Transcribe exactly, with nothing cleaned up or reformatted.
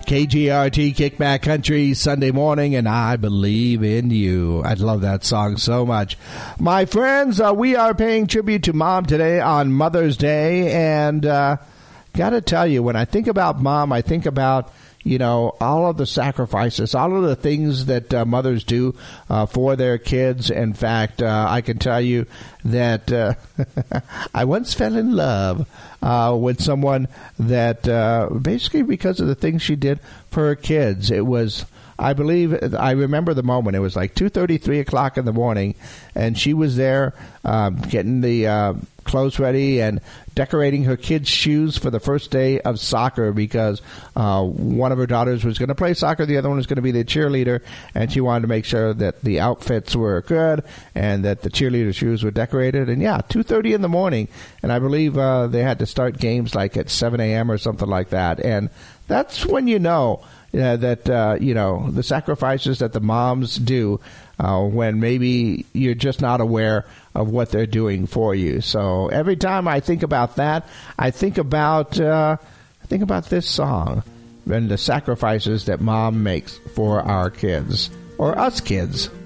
K G R T, Kickback Country, Sunday morning, and I Believe in You. I love that song so much. My friends, uh, we are paying tribute to Mom today on Mother's Day, and uh, got to tell you, when I think about Mom, I think about, you know, all of the sacrifices, all of the things that uh, mothers do uh, for their kids. In fact, uh, I can tell you that uh, I once fell in love uh, with someone that uh, basically because of the things she did for her kids. It was, I believe, I remember the moment. It was like two thirty, three o'clock in the morning, and she was there um, getting the uh, clothes ready and decorating her kids' shoes for the first day of soccer because uh, one of her daughters was going to play soccer, the other one was going to be the cheerleader, and she wanted to make sure that the outfits were good and that the cheerleader shoes were decorated. And yeah, two thirty in the morning, and I believe uh, they had to start games like at seven a.m. or something like that. And that's when you know uh, that, uh, you know, the sacrifices that the moms do uh, when maybe you're just not aware of what they're doing for you. So every time I think about that, I think about uh, I think about this song and the sacrifices that Mom makes for our kids, or us kids.